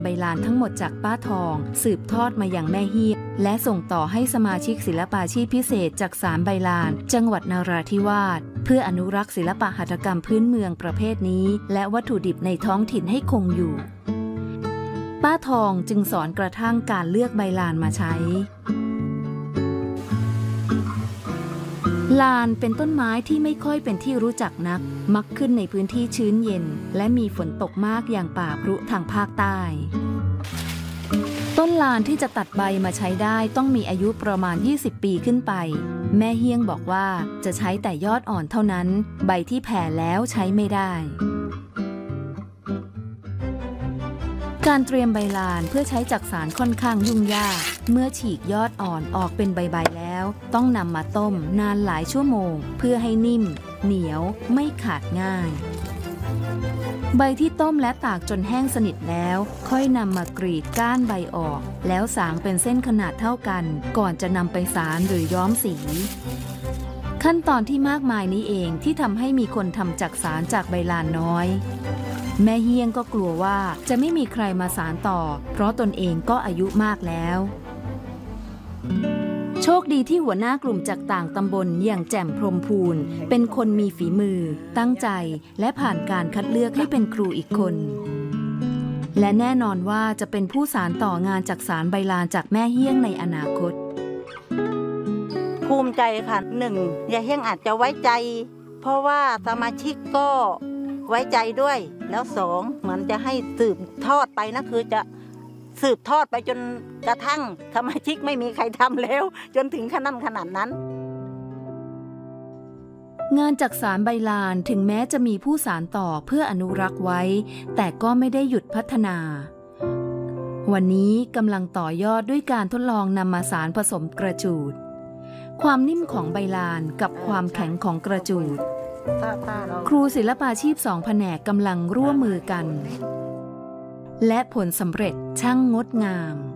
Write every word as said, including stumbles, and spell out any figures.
ใบลานทั้งหมดจากป้าทองสืบทอดมาอย่างแม่ฮีและส่งต่อให้สมาชิกศิลปาชีพพิเศษจากศาลใบลานจังหวัดนราธิวาสเพื่ออนุรักษ์ศิลปะหัตถกรรมพื้นเมืองประเภทนี้และวัตถุดิบในท้องถิ่นให้คงอยู่ป้าทองจึงสอนกระทั่งการเลือกใบลานมาใช้ลานเป็นต้นไม้ที่ไม่ค่อยเป็นที่รู้จักนักมักขึ้นในพื้นที่ชื้นเย็นและมีฝนตกมากอย่างป่าพรุทางภาคใต้ต้นลานที่จะตัดใบมาใช้ได้ต้องมีอายุประมาณยี่สิบปีขึ้นไปแม่เฮียงบอกว่าจะใช้แต่ยอดอ่อนเท่านั้นใบที่แผ่แล้วใช้ไม่ได้การเตรียมใบลานเพื่อใช้จักสานค่อนข้างยุ่งยากเมื่อฉีกยอดอ่อนออกเป็นใบๆแล้วต้องนำมาต้มนานหลายชั่วโมงเพื่อให้นิ่มเหนียวไม่ขาดง่ายใบที่ต้มและตากจนแห้งสนิทแล้วค่อยนำมากรีดก้านใบออกแล้วสางเป็นเส้นขนาดเท่ากันก่อนจะนำไปสานหรือย้อมสีขั้นตอนที่มากมายนี้เองที่ทำให้มีคนทำจักสานจากใบลานน้อยแม่เฮียงก็กลัวว่าจะไม่มีใครมาสานต่อเพราะตนเองก็อายุมากแล้วโชคดีที่หัวหน้ากลุ่มจากต่างตำบลอย่างแจ่มพรหมพูนเป็นคนมีฝีมือตั้งใจและผ่านการคัดเลือกให้เป็นครูอีกคนและแน่นอนว่าจะเป็นผู้สานต่องานจักสานใบลานจากแม่เฮียงในอนาคตภูมิใจค่ะหนึ่งยายเฮียงอาจจะไว้ใจเพราะว่าสมาชิกก็ไว้ใจด้วยแล้วสองเหมือนจะให้สืบทอดไปนะคือจะสืบทอดไปจนกระทั่งสมาชิกไม่มีใครทำแล้วจนถึงขนาดขนาดนั้นงานจักสานใบลานถึงแม้จะมีผู้สานต่อเพื่ออนุรักษ์ไว้แต่ก็ไม่ได้หยุดพัฒนาวันนี้กำลังต่อยอดด้วยการทดลองนำมาสานผสมกระจูดความนิ่มของใบลานกับความแข็งของกระจูดครูศิลปาชีพสองแผนกกำลังร่วมมือกันและผลสำเร็จช่างงดงาม